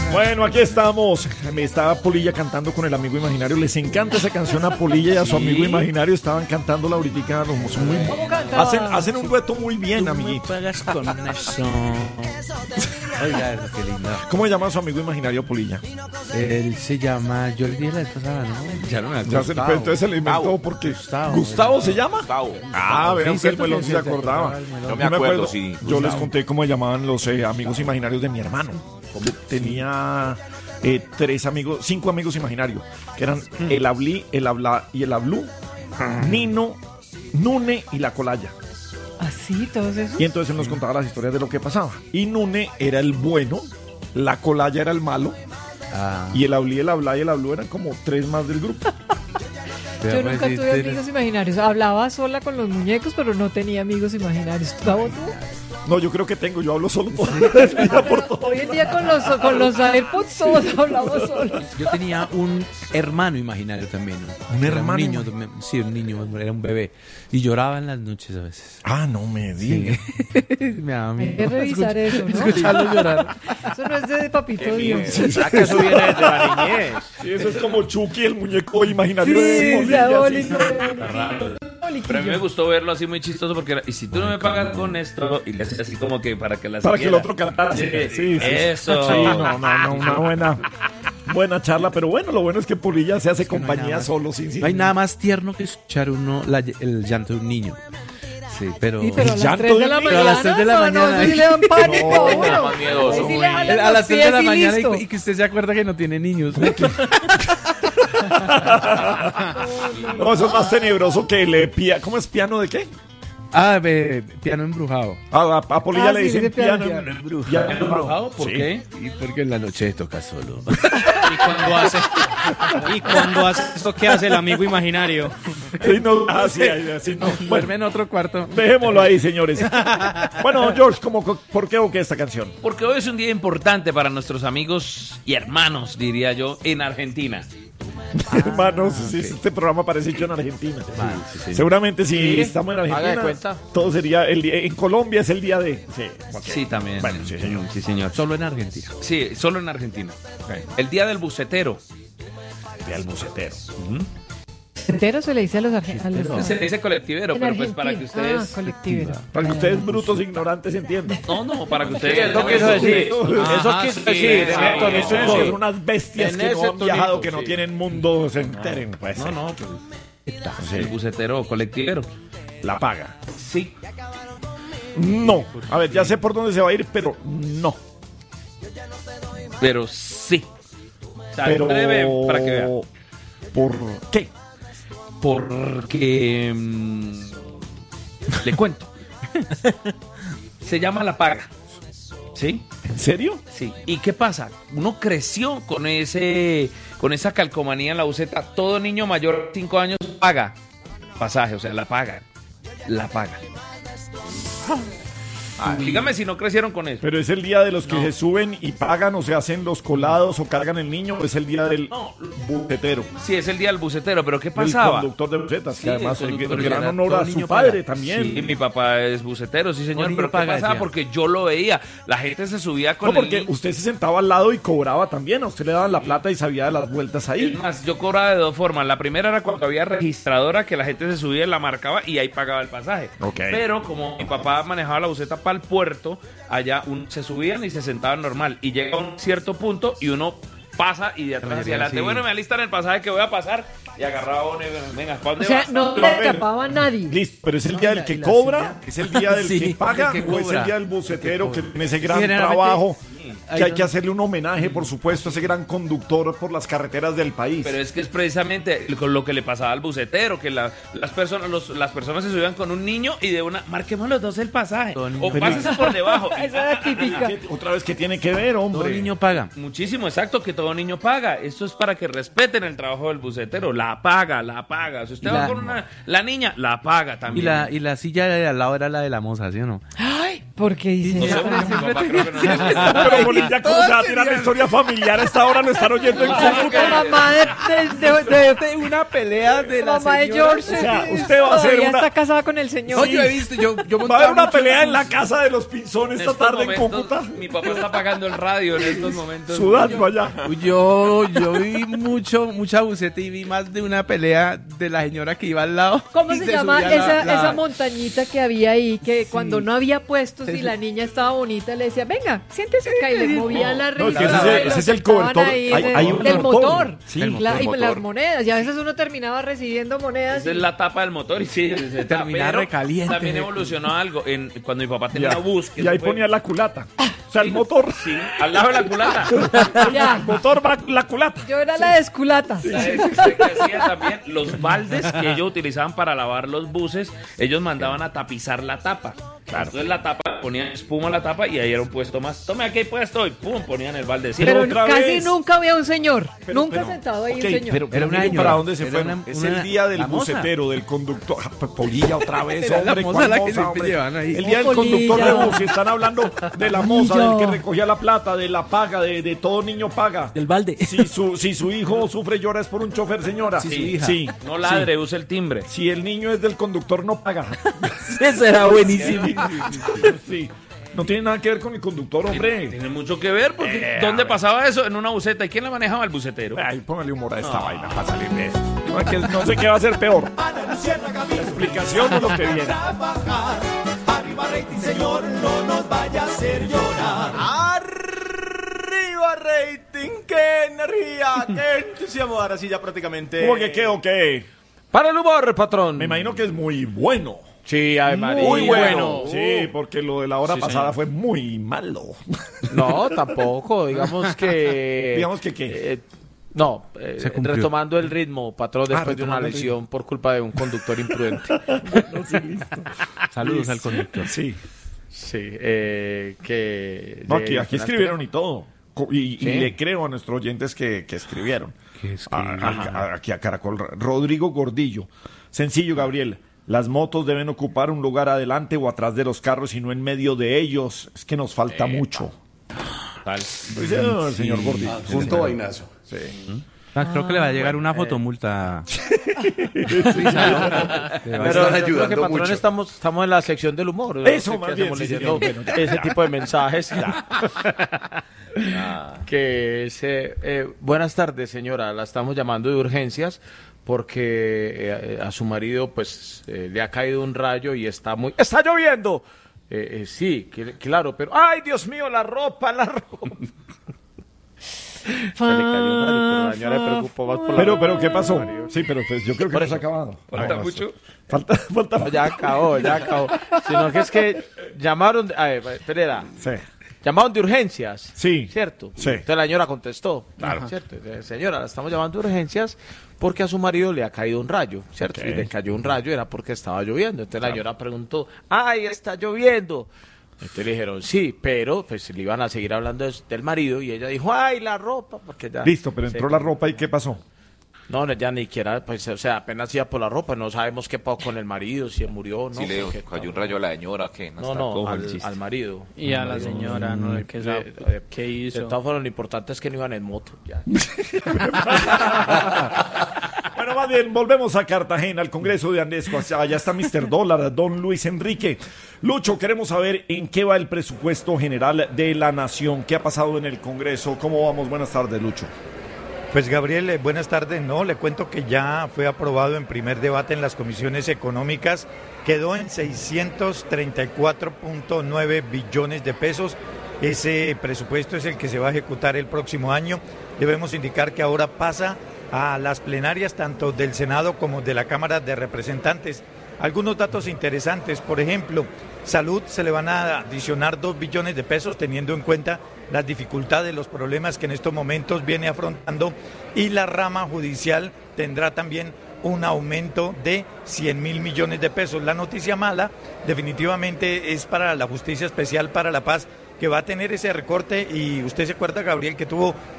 Bueno, aquí estamos. Me estaba Polilla cantando con el amigo imaginario. Les encanta esa canción a Polilla y a su amigo imaginario. Estaban cantando la ahorita. Hacen un dueto muy bien, amiguito. Pagas con eso. Oiga, qué lindo. ¿Cómo se llama su amigo imaginario Polilla? Él se llama, yo le dije la vez pasada, ¿no? Ya no me acuerdo. Pero entonces se le inventó porque Gustavo se llama. Gustavo. Vean Sí, que el cierto melón que se sí, acordaba. No me acuerdo, sí. Yo les conté cómo se llamaban los amigos imaginarios de mi hermano. Tenía 5 amigos imaginarios, que eran el Ablí, el Abla y el Ablú, Nino, Nune y la Colaya. ¿Así? ¿Todos esos? Y entonces él nos contaba las historias de lo que pasaba. Y Nune era el bueno, la Colaya era el malo, y el Ablí, el Abla y el Ablú eran como 3 más del grupo. Yo nunca tuve amigos imaginarios. Hablaba sola con los muñecos, pero no tenía amigos imaginarios. ¿Gabo, tú? No, yo creo que yo hablo solo por todo. Hoy en día con los AirPods todos hablamos solos. Yo tenía un hermano imaginario también, ¿no? ¿Un Era hermano? niño, sí, un niño, era un bebé. Y lloraba en las noches a veces. No me digas. Me daba Hay que miedo revisar eso, ¿no? escucharlo llorar. Eso no es de Papito Dios. Que eso viene desde la niñez. Sí, eso es como Chucky, el muñeco imaginario Sí, de Polilla, Pero a mí me gustó verlo así muy chistoso porque era, y si tú no me pagas con esto, y le hacía así como que para que la para que el siguiera. otro cantara. Sí. Eso. Sí, no, una buena charla, pero bueno, lo bueno es que Polilla se hace compañía solo, sin No hay nada más tierno que escuchar el llanto de un niño. Sí, pero... Sí, pero a las llanto 3 de de la un mañana. niño. A las 3 de la mañana. No, eso sí le dan pánico. No, bueno. era más miedoso. Ahí sí le jalan a las los 3 de la pies y mañana listo. y que usted se acuerda que no tiene niños. No, eso es más tenebroso que ¿cómo es piano de qué? Piano embrujado. A Polilla le sí, dicen dice piano. piano embrujado. piano ¿Embrujado? ¿Por Sí. qué? Y porque en la noche toca solo. Y cuando hace esto, ¿qué hace el amigo imaginario? Sí, no, así no. Bueno, Duerme en otro cuarto. dejémoslo ahí, señores. Bueno, George, ¿por qué o qué esta canción? Porque hoy es un día importante para nuestros amigos y hermanos, diría yo, en Argentina. Hermanos, sí, este programa parece hecho en Argentina. Seguramente si estamos en Haga de Argentina, cuenta. todo sería el día. En Colombia es el día de. Sí, Sí, también. Bueno, sí, señor. Sí, señor. Solo en Argentina. Sí, solo en Argentina. El día del bucetero. Día del bucetero. Entero se le dice a los argentinos. Se dice colectivero, pero pues para que ustedes... colectivero. Para que ustedes, brutos ignorantes, entiendan. No, para que ustedes... Eso quiso decir. Eso Ajá, quiso sí, decir. sí, en ese Ustedes tonito. son unas bestias En que no ese han viajado, tonito, que no sí. tienen mundo, se enteren. Pues, No, pues... El bucetero colectivero. la paga. Sí. No. A ver, ya sé por dónde se va a ir, pero no. Pero sí. O sea, Pero. breve para que vea. ¿Por qué? Porque... le cuento. Se llama la paga. ¿Sí? ¿En serio? Sí. ¿Y qué pasa? Uno creció con esa calcomanía en la buceta. Todo niño mayor de 5 años paga pasaje, o sea, la paga. La paga. Dígame si no crecieron con eso. Pero es el día de los que se suben y pagan o se hacen los colados o cargan el niño, o es el día del bucetero, Sí, es el día del bucetero, pero ¿qué del pasaba? conductor de bucetas, Sí, que además el el conductor, gran era honor todo a su niño padre paga. también. Sí, mi papá es bucetero, sí señor, Todo pero niño ¿qué paga, pasaba? decía. Porque yo lo veía, la gente se subía con No, porque el niño. usted se sentaba al lado y cobraba también, a usted le daban la plata y sabía de las vueltas ahí. Es más, yo cobraba de 2 formas. La primera era cuando había registradora, que la gente se subía y la marcaba y ahí pagaba el pasaje. Ok. Pero como mi papá manejaba la buceta para el puerto, allá se subían y se sentaban normal. Y llega a un cierto punto y uno pasa y de atrás hacia adelante. Sí. Bueno, me alistan el pasaje que voy a pasar. Y agarraba uno y venga, ¿para O dónde sea, vas? no le escapaba a nadie. Listo, pero es el día del que y la cobra, silla. es el día del Sí, que paga, el que o es el cobra. día del bucetero que tiene ese gran Generalmente, trabajo, que hay no- que hacerle un homenaje, por supuesto, a ese gran conductor por las carreteras del país. Pero es que es precisamente con lo que le pasaba al bucetero, que las personas se subían con un niño y de una, marquemos los dos el pasaje. Todo niño O paga. pásese por debajo. Esa era típica. Otra vez, ¿qué tiene que ver, Todo hombre? niño paga. Muchísimo, exacto, que todo niño paga. Esto es para que respeten el trabajo del bucetero. La paga, la paga. Si usted Y va la- con la niña, la paga Y también. la silla de al lado era la de la moza, ¿sí o no? Ay, ¿Por qué dice No sé, eso? porque mi papá creo que no. Pero Bolilla, ¿cómo se va a tirar la historia familiar? A esta hora lo están oyendo en Cúcuta. La mamá De una pelea de la mamá de señora. George. O sea, usted va a hacer todavía una... está casada con el señor. No, yo he visto, yo Va a montaba haber una mucho pelea en bus. la casa de los Pinzones esta tarde en momentos, Cúcuta. mi papá está apagando el radio en estos momentos. Sudando allá. Yo vi mucha buceta y vi más de una pelea de la señora que iba al lado. ¿Cómo y se llama subía esa montañita que había ahí? Que cuando no había puestos y Sí. la niña estaba bonita, le decía, venga, siéntese acá. Y le movía la No, es que risa. ese es el cobertor. Hay un del motor. motor. Sí. El Y motor. las monedas. Y a veces uno terminaba recibiendo monedas. Esa es la tapa del motor y sí, se Termina pero recaliente. También evolucionó algo. Cuando mi papá tenía Ya. una bus. que Y ahí eso fue- ponía la culata. O sea, el motor. Sí, al lado de la culata. Ya. El motor va la culata. Yo era la desculata. Se hacía también los baldes que ellos utilizaban para lavar los buses, ellos mandaban a tapizar la tapa. Entonces la tapa, ponían espuma a la tapa y ahí era un puesto más. Tome, aquí hay puesto y pum, ponían el balde. Sí, Pero otra casi vez. nunca había un señor. Pero- Nunca pero- sentado ahí ok, un señor. Pero Era una amigo, señora. ¿para dónde se Era fueron? una- Es el día del la moza. bucetero, del conductor. Polilla otra vez, Era la hombre. moza ¿cuál la que moza, siempre hombre? llevan ahí. El día del Polilla. conductor de bus. Y están hablando de la moza, Polilla. del que recogía la plata, de la paga, de todo niño paga. Del balde. Si su hijo sufre y llora es por un chofer, señora. Sí, su hija. Sí. no ladre, use el timbre. Si el niño es del conductor, no paga. Eso era buenísimo. Sí. No tiene nada que ver con el conductor, hombre. Tiene mucho que ver, porque ¿dónde pasaba eso? En una buseta. ¿Y quién la manejaba? El bucetero. Ay, póngale humor a esta vaina para salir de esto. No sé qué va a ser peor. La explicación o lo que viene. Arriba rating, señor, no nos vaya a hacer llorar. Arriba rating, qué energía, qué entusiasmo. Ahora sí ya prácticamente. ¿Cómo que qué o qué? Para el humor, patrón. Me imagino que es muy bueno. Sí, ay, María. Muy bueno. Sí, porque lo de la hora Sí, pasada señor. fue muy malo. No, tampoco. Digamos que. Digamos que qué. No, Se cumplió. retomando el ritmo, patrón, después de una retomando el lesión por culpa de un conductor imprudente. Saludos al conductor. Sí. Sí, que. No, aquí escribieron y todo. Y ¿Sí? le creo a nuestros oyentes que escribieron. Que escribieron. Aquí a Caracol. Rodrigo Gordillo. Sencillo, Gabriel. Las motos deben ocupar un lugar adelante o atrás de los carros y no en medio de ellos. Es que nos falta mucho. Tal. Dice el señor Gordillo. Punto vainazo. Creo que le va a llegar una fotomulta. Pero yo creo que, patrón, estamos en la sección del humor. Eso, ¿Qué más bien, hacemos sí, leyendo señor. Bueno, ese tipo de mensajes. Que es, buenas tardes, señora. La estamos llamando de urgencias porque a su marido pues le ha caído un rayo y está lloviendo. Sí, claro, pero ¡ay, Dios mío, la ropa! Se le cayó un rayo, pero la señora me preocupó más por la ropa. Pero, ¿qué pasó? Marido. Sí, pero pues yo creo que Por no eso. se ha acabado. Falta No, mucho. Falta. No, ya acabó. Sino que es que llamaron, a ver, Pereira, Sí. llamaron de urgencias. Sí. ¿Cierto? Sí. Entonces la señora contestó. Claro. ¿Cierto? Señora, la estamos llamando de urgencias porque a su marido le ha caído un rayo, ¿cierto? Ok. Y le cayó un rayo era porque estaba lloviendo. Entonces la señora preguntó, ¡ay, está lloviendo! Entonces le dijeron, sí, pero pues le iban a seguir hablando del marido y ella dijo, ¡ay, la ropa! Porque ya Listo, pero se- entró la ropa y ¿qué pasó? No, ya ni siquiera, pues, o sea, apenas iba por la ropa, no sabemos qué pasó con el marido, si murió o no. Sí, le porque- cayó un rayo a la señora que no, No, está no, cojo el chiste. al marido. Y a la señora, ¿no? ¿Qué, qué De hizo? todas formas, lo importante es que no iban en moto. Ya. Bueno, más bien, volvemos a Cartagena, al Congreso de Andesco. Allá está Mr. Dólar, don Luis Enrique. Lucho, queremos saber en qué va el presupuesto general de la nación. ¿Qué ha pasado en el Congreso? ¿Cómo vamos? Buenas tardes, Lucho. Pues Gabriel, buenas tardes. No, le cuento que ya fue aprobado en primer debate en las comisiones económicas. Quedó en 634.9 billones de pesos. Ese presupuesto es el que se va a ejecutar el próximo año. Debemos indicar que ahora pasa a las plenarias tanto del Senado como de la Cámara de Representantes. Algunos datos interesantes, por ejemplo, salud se le van a adicionar 2 billones de pesos teniendo en cuenta las dificultades, los problemas que en estos momentos viene afrontando, y la rama judicial tendrá también un aumento de 100.000 millones de pesos. La noticia mala definitivamente es para la Justicia Especial para la Paz, que va a tener ese recorte, y usted se acuerda, Gabriel, que tuvo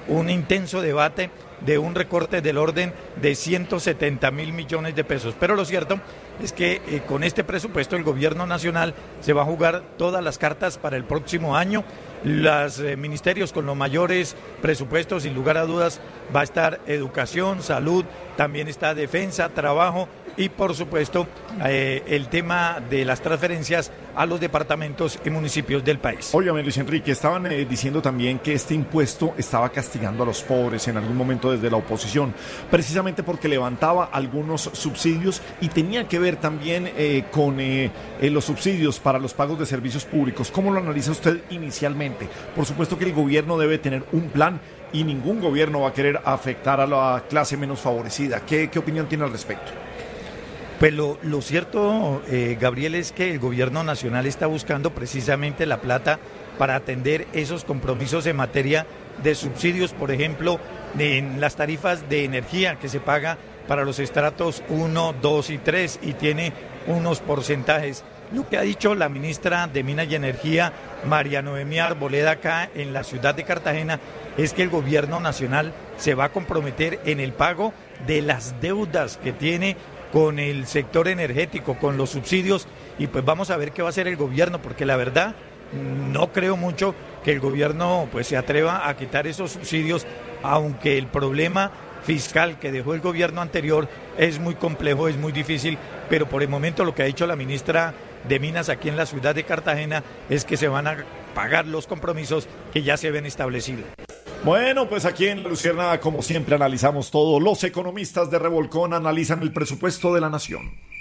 un intenso debate de un recorte del orden de 170.000 millones de pesos. Pero lo cierto es que con este presupuesto el gobierno nacional se va a jugar todas las cartas para el próximo año. Los ministerios con los mayores presupuestos, sin lugar a dudas, va a estar educación, salud, también está defensa, trabajo y por supuesto el tema de las transferencias a los departamentos y municipios del país. Óigame, Luis Enrique, estaban diciendo también que este impuesto estaba castigando a los pobres en algún momento desde la oposición, precisamente porque levantaba algunos subsidios y tenía que ver también con los subsidios para los pagos de servicios públicos. ¿Cómo lo analiza usted inicialmente? Por supuesto que el gobierno debe tener un plan y ningún gobierno va a querer afectar a la clase menos favorecida. ¿Qué opinión tiene al respecto? Pues lo cierto, Gabriel, es que el gobierno nacional está buscando precisamente la plata para atender esos compromisos en materia de subsidios, por ejemplo, en las tarifas de energía que se paga para los estratos 1, 2 y 3 y tiene unos porcentajes. Lo que ha dicho la ministra de Minas y Energía, María Noemí Arboleda, acá en la ciudad de Cartagena, es que el gobierno nacional se va a comprometer en el pago de las deudas que tiene con el sector energético, con los subsidios, y pues vamos a ver qué va a hacer el gobierno, porque la verdad no creo mucho que el gobierno pues se atreva a quitar esos subsidios, aunque el problema fiscal que dejó el gobierno anterior es muy complejo, es muy difícil, pero por el momento lo que ha dicho la ministra de Minas aquí en la ciudad de Cartagena es que se van a pagar los compromisos que ya se ven establecidos. Bueno, pues aquí en La Luciérnaga, como siempre, analizamos todo. Los economistas de Revolcón analizan el presupuesto de la nación.